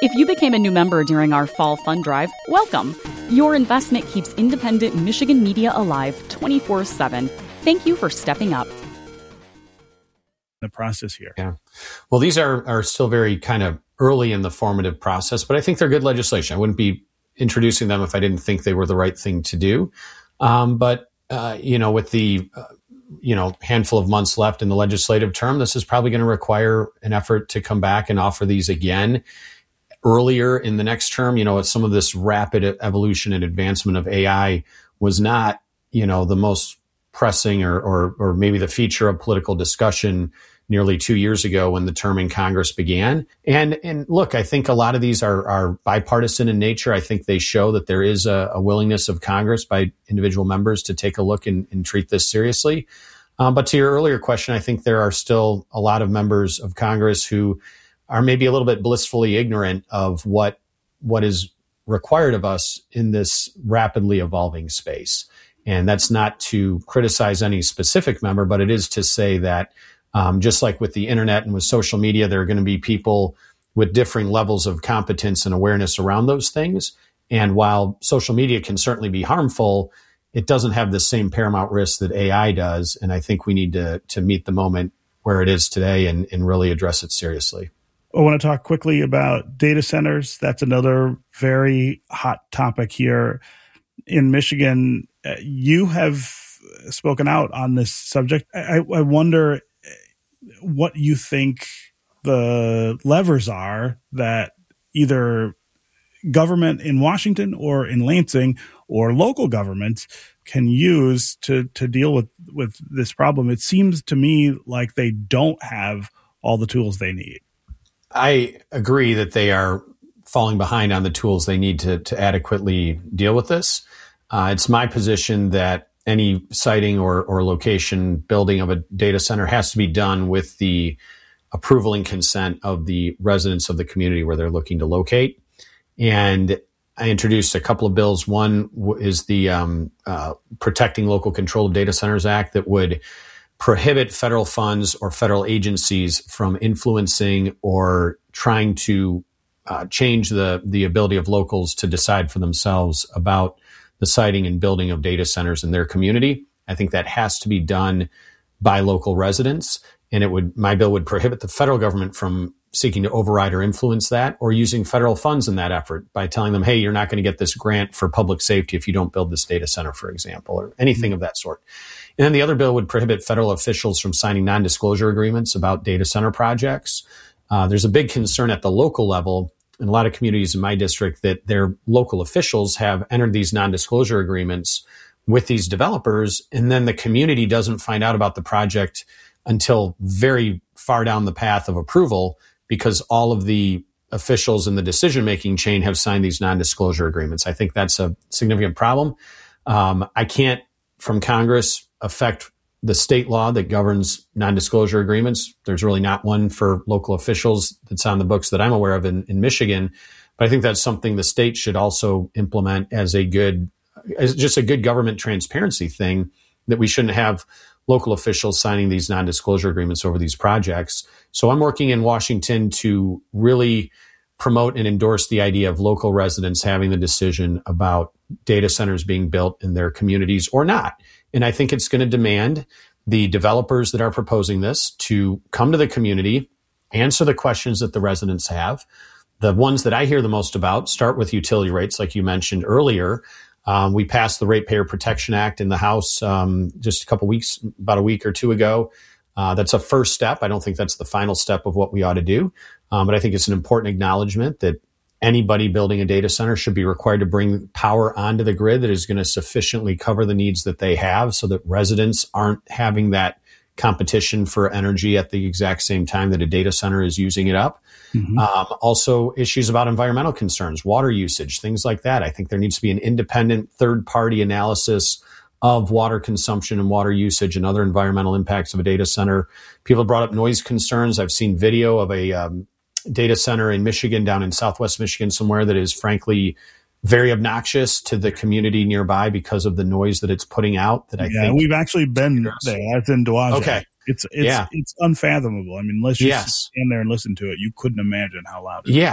If you became a new member during our fall fund drive, welcome. Your investment keeps independent Michigan media alive 24/7. Thank you for stepping up. The process here. Yeah. Well, these are still very kind of early in the formative process, but I think they're good legislation. I wouldn't be introducing them if I didn't think they were the right thing to do. But with the handful of months left in the legislative term, this is probably going to require an effort to come back and offer these again earlier in the next term. Some of this rapid evolution and advancement of AI was not, the most pressing or maybe the feature of political discussion nearly 2 years ago when the term in Congress began. And look, I think a lot of these are bipartisan in nature. I think they show that there is a willingness of Congress by individual members to take a look and treat this seriously. But to your earlier question, I think there are still a lot of members of Congress who are maybe a little bit blissfully ignorant of what is required of us in this rapidly evolving space. And that's not to criticize any specific member, but it is to say that just like with the internet and with social media, there are going to be people with differing levels of competence and awareness around those things. And while social media can certainly be harmful, it doesn't have the same paramount risk that AI does. And I think we need to meet the moment where it is today and really address it seriously. I want to talk quickly about data centers. That's another very hot topic here in Michigan. You have spoken out on this subject. I wonder what you think the levers are that either government in Washington or in Lansing or local governments can use to deal with this problem. It seems to me like they don't have all the tools they need. I agree that they are falling behind on the tools they need to adequately deal with this. It's my position that any siting or location building of a data center has to be done with the approval and consent of the residents of the community where they're looking to locate. And I introduced a couple of bills. One is the Protecting Local Control of Data Centers Act that would prohibit federal funds or federal agencies from influencing or trying to change the ability of locals to decide for themselves about the siting and building of data centers in their community. I think that has to be done by local residents. And my bill would prohibit the federal government from seeking to override or influence that or using federal funds in that effort by telling them, hey, you're not going to get this grant for public safety if you don't build this data center, for example, or anything of that sort. And then the other bill would prohibit federal officials from signing non-disclosure agreements about data center projects. There's a big concern at the local level in a lot of communities in my district that their local officials have entered these non-disclosure agreements with these developers, and then the community doesn't find out about the project until very far down the path of approval because all of the officials in the decision-making chain have signed these non-disclosure agreements. I think that's a significant problem. I can't, from Congress, affect the state law that governs non-disclosure agreements. There's really not one for local officials that's on the books that I'm aware of in Michigan. But I think that's something the state should also implement as just a good government transparency thing, that we shouldn't have local officials signing these non-disclosure agreements over these projects. So I'm working in Washington to really promote and endorse the idea of local residents having the decision about data centers being built in their communities or not. And I think it's going to demand the developers that are proposing this to come to the community, answer the questions that the residents have. The ones that I hear the most about start with utility rates, like you mentioned earlier. We passed the Ratepayer Protection Act in the House just about a week or two ago. That's a first step. I don't think that's the final step of what we ought to do. But I think it's an important acknowledgement that anybody building a data center should be required to bring power onto the grid that is going to sufficiently cover the needs that they have so that residents aren't having that competition for energy at the exact same time that a data center is using it up. Mm-hmm. Also issues about environmental concerns, water usage, things like that. I think there needs to be an independent third-party analysis of water consumption and water usage and other environmental impacts of a data center. People have brought up noise concerns. I've seen video of a data center in Michigan, down in Southwest Michigan somewhere, that is frankly very obnoxious to the community nearby because of the noise that it's putting out. That I think we've actually been there. That's in Dowagiac. Okay. It's unfathomable. I mean, unless you stand there and listen to it, you couldn't imagine how loud it is. Yeah.